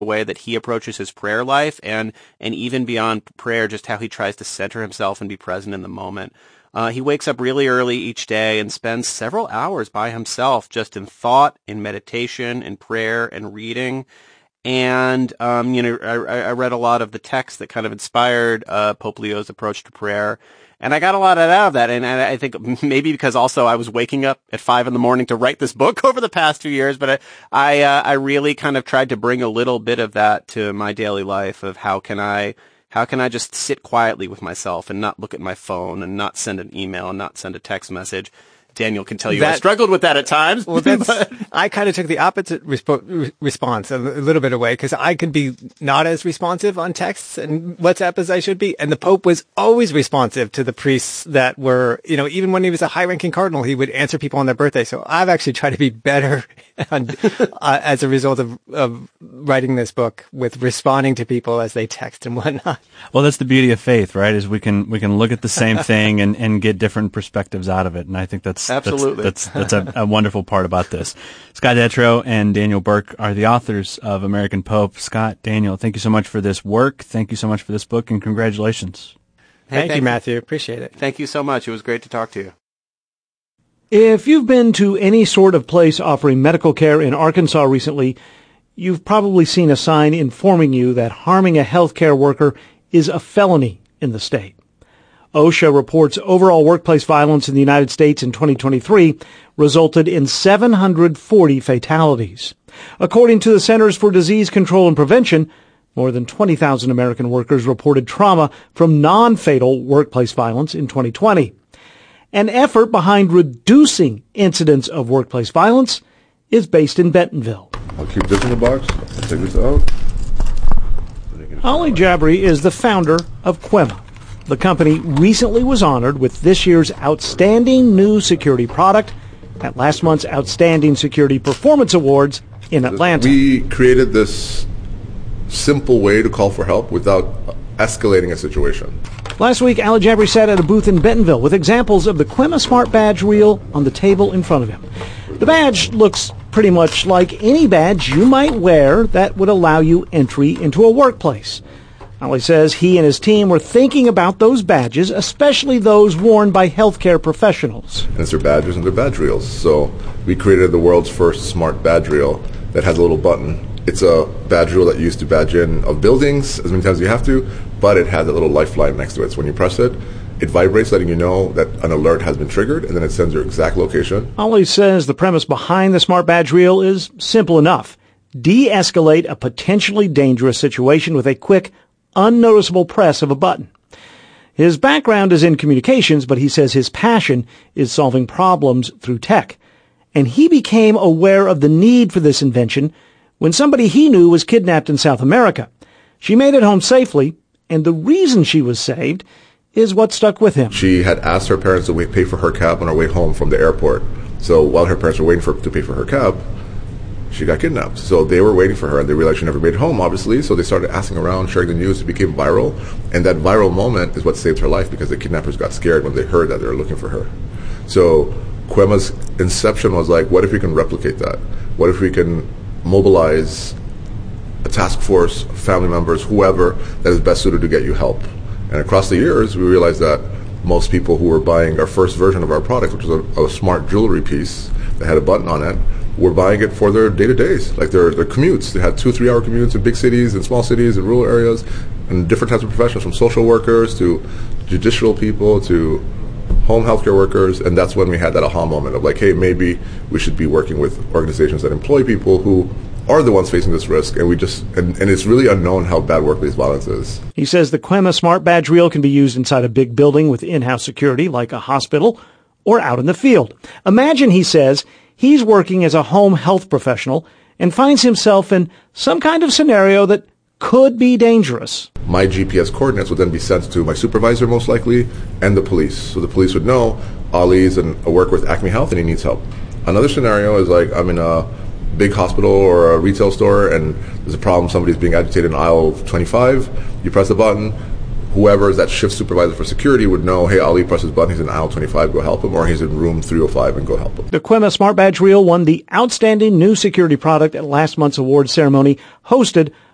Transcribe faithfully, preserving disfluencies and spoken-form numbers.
the way that he approaches his prayer life, and and even beyond prayer, just how he tries to center himself and be present in the moment. Uh, he wakes up really early each day and spends several hours by himself, just in thought, in meditation, in prayer, and reading. And, um, you know, I, I read a lot of the texts that kind of inspired uh, Pope Leo's approach to prayer. And I got a lot out of that. And, and I think maybe because also I was waking up at five in the morning to write this book over the past two years. But I, I, uh, I really kind of tried to bring a little bit of that to my daily life of how can I, how can I just sit quietly with myself and not look at my phone and not send an email and not send a text message. Daniel can tell you that, I struggled with that at times. Well, that's, I kind of took the opposite resp- response a little bit away because I could be not as responsive on texts and WhatsApp as I should be. And the Pope was always responsive to the priests that were, you know, even when he was a high-ranking cardinal, he would answer people on their birthday. So I've actually tried to be better on, uh, as a result of, of writing this book with responding to people as they text and whatnot. Well, that's the beauty of faith, right? Is we can, we can look at the same thing and, and get different perspectives out of it. And I think that's Absolutely. That's that's, that's a, a wonderful part about this. Scott Detrow and Daniel Burke are the authors of American Pope. Scott, Daniel, thank you so much for this work. Thank you so much for this book, and congratulations. Hey, thank, thank you, Matthew. Appreciate it. Thank you so much. It was great to talk to you. If you've been to any sort of place offering medical care in Arkansas recently, you've probably seen a sign informing you that harming a healthcare worker is a felony in the state. OSHA reports overall workplace violence in the United States in twenty twenty-three resulted in seven hundred forty fatalities. According to the Centers for Disease Control and Prevention, more than twenty thousand American workers reported trauma from non-fatal workplace violence in twenty twenty. An effort behind reducing incidents of workplace violence is based in Bentonville. I'll keep this in the box. I'll take this out. Ali Jabri is the founder of Quema. The company recently was honored with this year's Outstanding New Security Product at last month's Outstanding Security Performance Awards in Atlanta. We created this simple way to call for help without escalating a situation. Last week, Ali Jabri sat at a booth in Bentonville with examples of the Quema Smart Badge reel on the table in front of him. The badge looks pretty much like any badge you might wear that would allow you entry into a workplace. Ali says he and his team were thinking about those badges, especially those worn by healthcare professionals. And it's their badges and their badge reels. So we created the world's first smart badge reel that has a little button. It's a badge reel that you use to badge in of buildings as many times as you have to, but it has a little lifeline next to it. So when you press it, it vibrates, letting you know that an alert has been triggered, and then it sends your exact location. Ali says the premise behind the smart badge reel is simple enough. De-escalate a potentially dangerous situation with a quick, unnoticeable press of a button. His background is in communications, but he says his passion is solving problems through tech. And he became aware of the need for this invention when somebody he knew was kidnapped in South America. She made it home safely, and the reason she was saved is what stuck with him. She had asked her parents to wait, pay for her cab on her way home from the airport. So while her parents were waiting for to pay for her cab, she got kidnapped. So they were waiting for her, and they realized she never made it home, obviously. So they started asking around, sharing the news. It became viral. And that viral moment is what saved her life, because the kidnappers got scared when they heard that they were looking for her. So Quema's inception was like, what if we can replicate that? What if we can mobilize a task force, family members, whoever that is best suited to get you help? And across the years, we realized that most people who were buying our first version of our product, which was a, a smart jewelry piece that had a button on it, were buying it for their day-to-days, like their, their commutes. They had two, three-hour commutes in big cities, in small cities, in rural areas, and different types of professionals, from social workers to judicial people to home healthcare workers. And that's when we had that aha moment of like, hey, maybe we should be working with organizations that employ people who are the ones facing this risk, and we just and, and it's really unknown how bad workplace violence is. He says the Quema Smart Badge reel can be used inside a big building with in-house security, like a hospital, or out in the field. Imagine, he says, he's working as a home health professional and finds himself in some kind of scenario that could be dangerous. My G P S coordinates would then be sent to my supervisor, most likely, and the police. So the police would know Ali's in a worker with Acme Health and he needs help. Another scenario is like I'm in a big hospital or a retail store and there's a problem, somebody's being agitated in aisle twenty-five. You press the button, whoever is that shift supervisor for security would know, hey, Ali, press his button, he's in aisle twenty-five, go help him, or he's in room three oh five and go help him. The Quema Smart Badge reel won the Outstanding New Security Product at last month's awards ceremony hosted